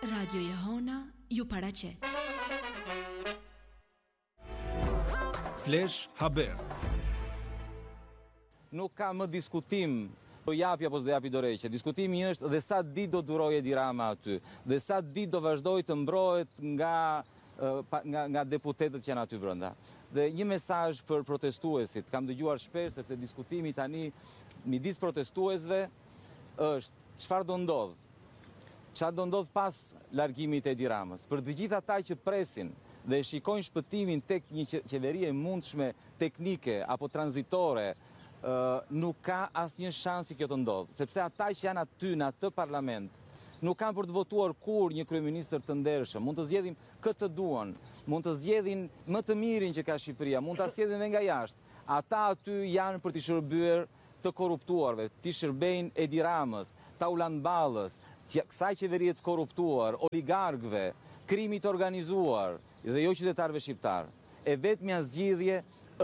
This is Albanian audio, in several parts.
Radio Jehona ju paraqet. Flash Haber. Nuk ka më diskutim do japi apo s'do japi dorëheqje. Diskutimi është dhe sa ditë do durojë Edi Rama aty, dhe sa ditë do vazhdojë të mbrohet nga deputetët që janë aty brenda. Dhe një mesazh për protestuesit, kam dëgjuar shpesh sepse diskutimi tani midis protestuesve është çfarë do ndodh. Çfarë do ndodh pas largimit të Edi Ramës? Për të gjithë ata që presin dhe shikojnë shpëtimin tek një qeveri e mundshme teknike apo tranzitore, nuk ka asnjë shans që kjo të ndodhë, sepse ata që janë aty në atë parlament nuk kanë për të votuar kur një kryeministër të ndershëm. Mund të zgjedhin këtë duan, mund të zgjedhin më të mirin që ka Shqipëria, mund ta zgjedhin edhe nga jashtë. Ata aty janë për të shërbyer të korruptuarve, të shërbejnë Edi Ramës, Tauland Ballës, kësaj qeverie të korruptuar, oligarkëve, krimit organizuar dhe jo qytetarëve shqiptar. E vetmja zgjidhje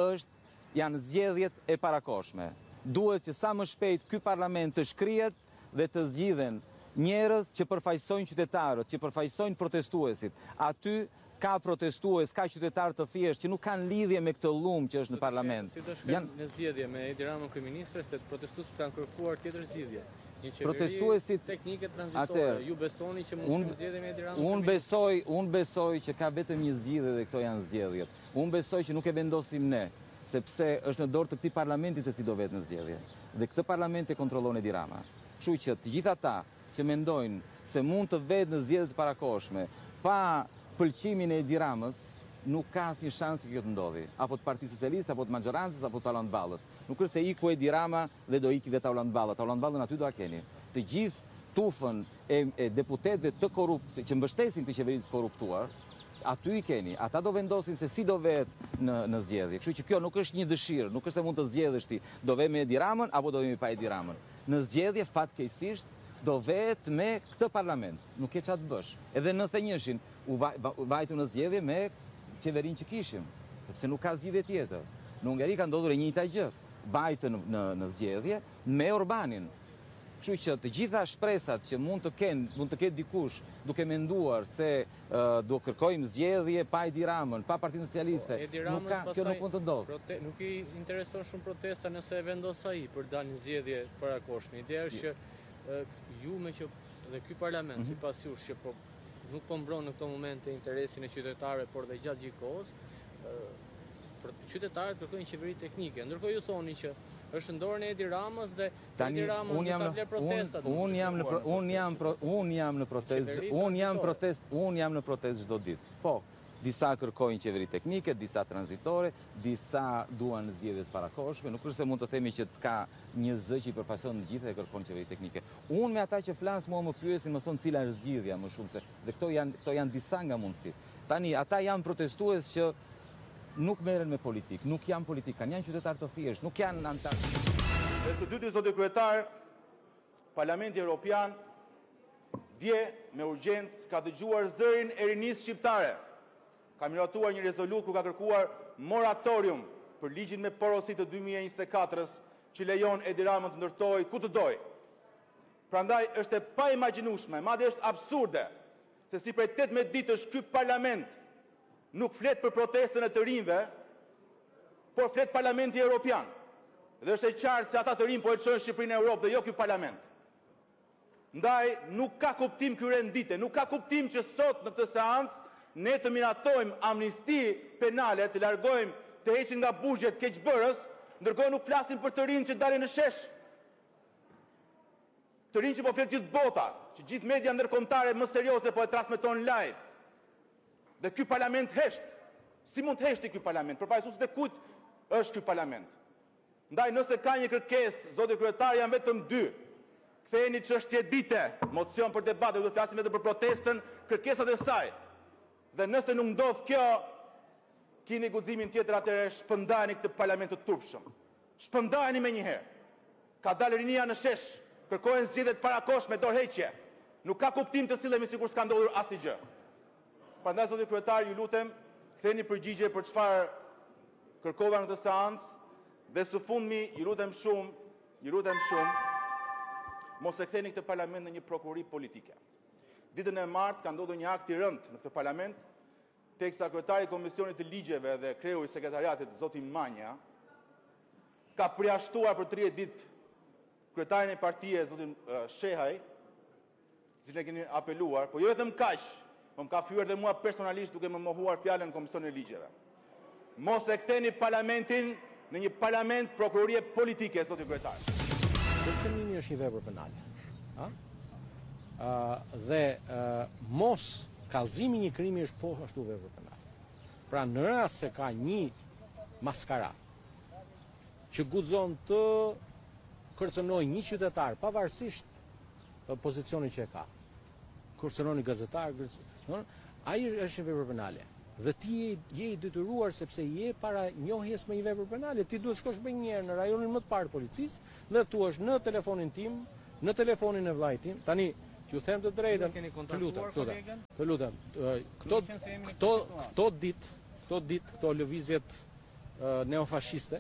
janë zgjedhjet e parakoshme. Duhet që sa më shpejt ky parlament të shkrihet dhe të zgjidhen njerëz që përfaqësojnë qytetarët, që përfaqësojnë protestuesit. Aty ka protestues, ka qytetarë të thjeshtë që nuk kanë lidhje me këtë llumë që është në parlament. Si të shkojnë në zgjedhje me Edi Ramën kryeministër, se protestuesit kanë kërkuar tjetër zgjidhje. Një qeveri teknike tranzitore. Ju besoni që mund të zgjedhë me Edi Ramën? Unë besoj që ka vetëm një zgjidhje dhe këto janë zgjedhjet. Unë besoj që nuk e vendosim ne, sepse është në dorë të këtij parlamenti se si do vetë në zgjedhje. Dhe këtë parlament e kontrollon Edi Rama. Kështu që të gjithë ata që mendojnë se mund të vetë në zgjedhjet e parakoshme pa pëlqimin e Edi Ramës, nuk ka asnjë shans që kjo të ndodhi, apo të Partisë Socialiste, apo të maggjorancës, apo të Tauland Ballës. Nuk është se iku Edi Rama dhe do iki dhe Tauland Balla. Tauland Ballën aty do a keni. Të gjithë tufën e deputetëve të korrupt që mbështesin këtë qeveri të korruptuar, aty i keni. Ata do vendosin se si do vetë në zgjedhje. Kështu që kjo nuk është një dëshirë, nuk është se mund të zgjedhësh ti, do ve me Edi Ramën apo do vemi pa Edi Ramën. Në zgjedhje fatkeqësisht do vetë me këtë parlament. Nuk ke çfarë të bësh. Edhe në 91-shin u vajtu në zgjedhje me qeverinë që kishim, sepse nuk ka zgjidhje tjetër. Në Hungari ka ndodhur e njëjta gjë. Vajtën në zgjedhje me Orbanin. Kështu që të gjitha shpresat që mund të ketë dikush duke menduar se do kërkojmë zgjedhje pa Edi Ramën, pa Partinë Socialiste, kjo nuk mund të ndodhë. Nuk i intereson shumë protesta nëse e vendos ai për dalë në zgjedhje parakoshme. Ideja është që ju me që dhe ky parlament, sipas jush që nuk po mbron në këto momente interesin e qytetarëve, por dhe gjatë gjithë kohës, qytetarët kërkojnë qeveri teknike. Ndërkohë ju thoni që është në dorën e Edi Ramës dhe Edi Rama nuk ka bler protestat. Unë jam në protestë çdo ditë. Po, disa kërkojnë qeveri teknike, disa tranzitore, disa duan zgjedhjet parakoshme. Nuk është se mund të themi që të ka një zë që i përfaqëson të gjithë dhe kërkon qeveri teknike. Unë me ata që flas mua më pyesin, më thon cila është zgjidhja më shumë se dhe këto janë disa nga mundësitë. Tani ata janë protestues që nuk merren me politikë, nuk janë politik, janë qytetarë të thjeshtë, nuk janë antarë. Dhe të dyti, zotë kryetar, Parlamenti Evropian dje me urgjencë ka dëgjuar zërin e rinisë shqiptare. Ka miratuar një rezolut ku ka kërkuar moratorium për ligjin me porosi të 2024-s që lejon Edi Ramën të ndërtoj ku të doj. Prandaj është e pa imagjinueshme, madje është absurde, se si prej 18 ditësh ky parlament nuk flet për protestën e të rinjve, por flet Parlamenti Evropian. Dhe është e qartë se ata të rinj po e çojnë Shqipërinë në Europë dhe jo ky parlament. Ndaj nuk ka kuptim ky rendite, nuk ka kuptim që sot në këtë seancë ne të miratojmë amnisti penale, të largojmë, të heqin nga buxhet keqbërës, ndërkohë nuk flasin për të rinj që dalin në shesh. Të rinj që po flet gjithë bota, që gjithë media ndërkombëtare më serioze po e transmeton live. Dhe ky parlament hesht. Si mund të heshti ky parlament? Përfaqësuesit e kujt është ky parlament? Ndaj nëse ka një kërkesë, zotë kryetar, janë vetëm dy. Ktheheni çështje dite, mocion për debat, do të flasim vetëm për protestën, kërkesat e saj. Dhe nëse nuk ndodh kjo, keni guximin tjetër atëherë shpërndajeni këtë parlament të turpshëm. Shpërndajeni më një herë. Ka dalë rinia në shesh, kërkojnë zgjedhje të parakoshme, dorëheqje. Nuk ka kuptim të sillemi sikur s'ka ndodhur asgjë. Prandaj zotë kryetar, ju lutem, ktheni përgjigje për çfarë kërkova në këtë seancë dhe së fundmi ju lutem shumë, mos e ktheni këtë parlament në një prokurori politike. ditën e martë ka ndodhur një akt i rëndë në këtë parlament, teksa kryetari i Komisionit të Ligjeve dhe kreu i sekretariatit zoti Manja ka përjashtuar për 30 ditë kryetarin e partije zotin Shehaj, si ne keni apeluar, po jo vetëm kaq, po më ka fyer dhe mua personalisht duke më mohuar fjalën Komisionit të Ligjeve. Mos e ktheni parlamentin në një parlament prokurorie politike, zoti kryetar. Kërcënimi është një vepër penale. Dhe mos kallëzimi një krimi është po ashtu vepër penale. Pra në rast se ka një maskarat që guxon të kërcënojë një qytetar pavarësisht pozicionit që e ka, kërcënon një gazetar, ai është një vepër penale. Dhe ti je i detyruar sepse je para njohjes me një vepër penale, ti duhet shkosh më një herë në rajonin më të parë të policisë dhe thuash në telefonin tim, në telefonin e vllajt tim. Tani ju them të drejtën, të lutem, këto ditë, këto lëvizjet neofashiste,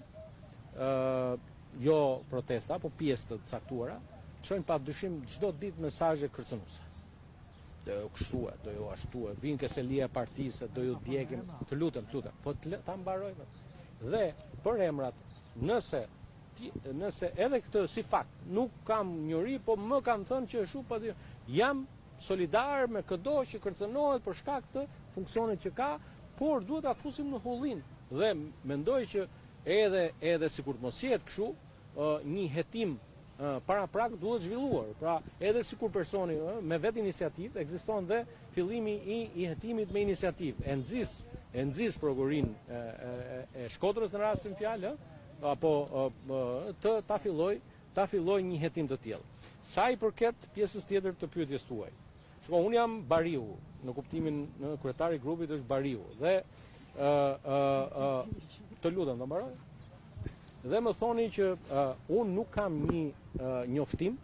jo protesta, po pjesë të caktuara, çojnë padyshim çdo ditë mesazhe kërcënuese. Do ju kështue, do ju ashtue, vinë keselia e partisë, do ju djegim, të lutem, po ta mbarojmë. Dhe për emrat, nëse edhe këtë si fakt, nuk kam njëri, po më kanë thënë që shumë jam solidar me këdo që kërcënohet për shkak të funksionit që ka, por duhet ta fusim në hullin. Dhe mendoj që edhe sikur të mos jetë kështu, një hetim para prag duhet zhvilluar. Pra edhe sikur personi me vetë iniciativë ekziston dhe fillimi i hetimit me iniciativë. E nxis prokurin e Shkodrës në rastin fjalë, apo ta filloj një hetim të tillë. Sa i përket pjesës tjetër të pyetjes tuaj. Shko, unë jam bariu, në kuptimin në kryetari i grupit është bariu dhe të lutem ta mbaroj. Dhe më thoni që unë nuk kam një njoftim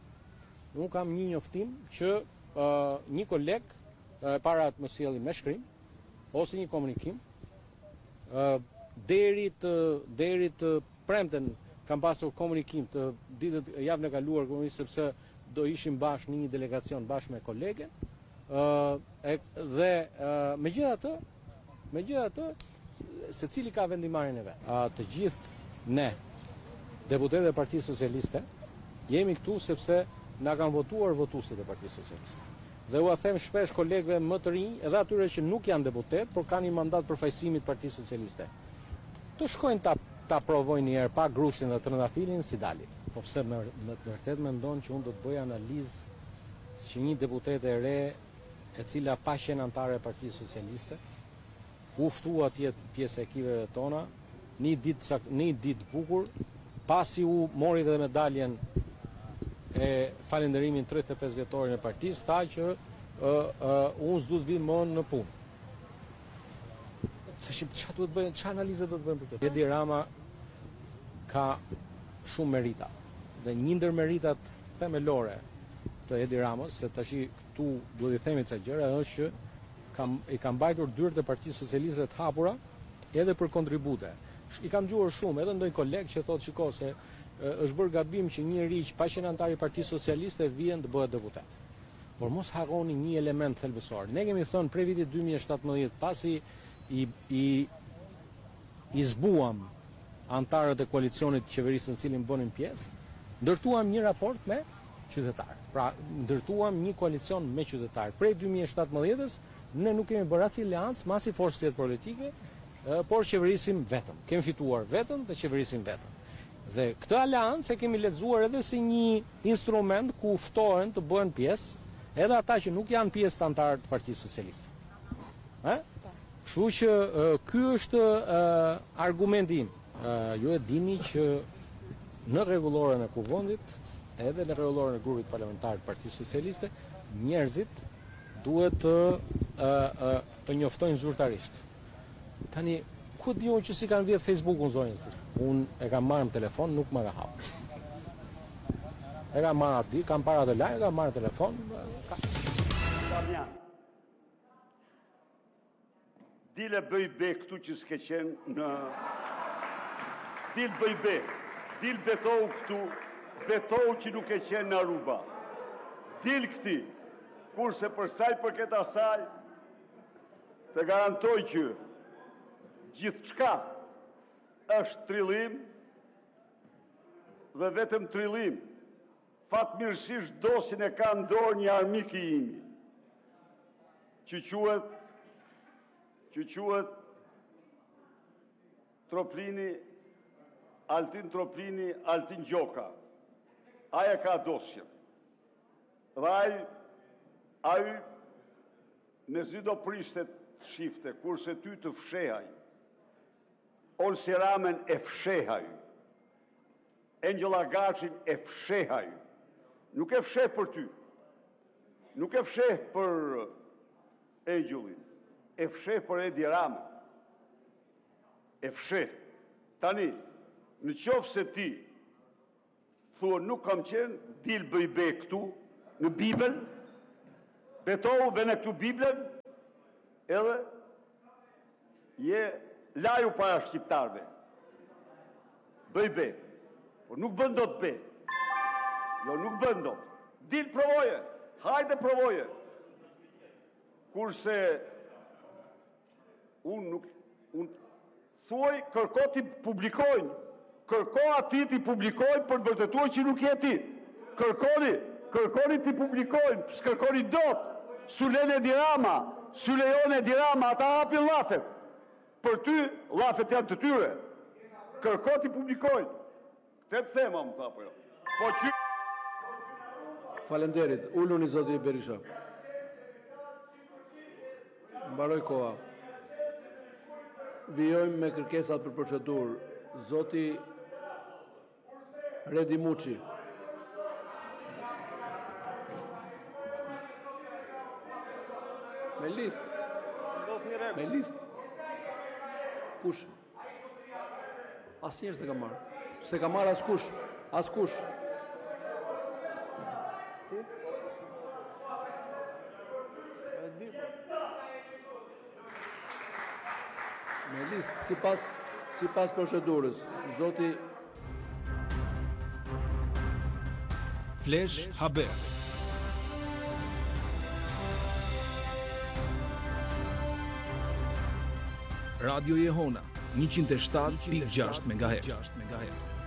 që një koleg para të më sjellë me shkrim ose një komunikim deri të premten kam pasur komunikim të ditët javën e kaluar sepse do ishim bashkë në një delegacion bashkë me kolegen dhe megjithatë secili ka vendimarrjen e vet. Të gjithë ne deputetët e Partisë Socialiste jemi këtu sepse na kanë votuar votuesit e Partisë Socialiste. Dhe u them shpesh kolegëve më të rinj, edhe atyre që nuk janë deputet, por kanë një mandat përfaqësimit Partisë Socialiste. Të shkojnë ta provojnë një herë pa grushin dhe trëndafilin si dali. Po pse me të vërtet mendon që unë do të bëj analizë që një deputete e re e cila pa qenë anëtare e Partisë Socialiste u ftua atje pjesë e ekipeve tona një ditë bukur, pasi u mori dhe medaljen e falenderimin 35 vjetorin e partisë, tha që unë s'du të vi më në punë. Ç'a analizë do të bëjmë për këtë? Edi Rama ka shumë merita. Dhe një ndër meritat themelore të Edi Ramës, se tash këtu duhet i themi ca gjëra, është që i ka mbajtur dyert e Partisë Socialiste të hapura edhe për kontribute. I kam dëgjuar shumë, edhe ndonjë koleg që thotë shiko se është bërë gabim që një njerëz pa qenë antar i Partisë Socialiste vjen të bëhet deputet. Por mos harroni një element thelbësor. Ne kemi thënë prej vitit 2017, pasi i zbuam antarët e koalicionit të qeverisë në cilin bënin pjesë, ndërtuam një raport me qytetarë. Pra, ndërtuam një koalicion me qytetarë. Prej 2017-ës ne nuk kemi bërë as aleancë, as i forcë politike, por qeverisim vetëm. Kemi fituar vetëm dhe qeverisim vetëm. Dhe këtë aleancë e kemi lexuar edhe si një instrument ku ftohen të bëhen pjesë edhe ata që nuk janë pjesë të antarë të Partisë Socialiste. Kështu që ky është argumenti im. Ju e dini që në rregulloren e kuvendit, edhe në rregulloren e grupit parlamentar të Partisë Socialiste, njerëzit duhet të njoftojnë zyrtarisht. Tani, ku di unë që si kanë vjetë Facebook-un zonjës? Unë e kam marrë në telefon, nuk më ka hapë. E kam marrë aty, kam para të lajë, kam marrë telefon. Damian, dile bëj be këtu që s'ke qenë në... Dil bëj be, dil betohu këtu, betohu që nuk e qenë në Aruba. Dil këti, Kurse për sa i përket asaj, të garantoj që gjithçka është trillim dhe vetëm trillim. Fatmirësisht dosin e ka në dorë një armik i imi, që quhet Troplini, Altin Troplini, Altin Gjoka. Aja ka dosjen. Dhe ai në zi do prishte të shifte, kurse ty të fshehaj. Olsi Ramen e fshehaj. Angela Gacin e fshehaj. Nuk e fsheh për ty. Nuk e fsheh për Angelin. E fsheh për Edi Ramen. E fsheh. Tani, në qoftë se ti thua nuk kam qenë, dil bëj be këtu, në Bibel, betohu vene këtu Bibelen, edhe je laju para shqiptarve. Bëj be. Por nuk bën dot be. Jo, nuk bën dot. Dil provoje. Hajde provoje. Kurse unë thuaj kërko ti publikojnë. Kërko ati ti publikojnë për të vërtetuar që nuk je ti. Kërkoni ti publikojnë, s'kërkoni dot. Sulejone Dirama, ata hapin llafet. Për ty, llafet janë të tyre. Kërko ti publikojnë. Këtë të thema më thapo jo. Po që... Falemderit, ulluni zoti Berisha. Mbaroj koha. Vijojmë me kërkesat për procedurë. Zoti Redi Muçi. Me listë. Me listë. Kush? Asnjëherë se ka marrë. Se ka marrë askush. Askush. Me listë, sipas procedurës, zoti Flash Haber. Radio Jehona 107.6 MHz.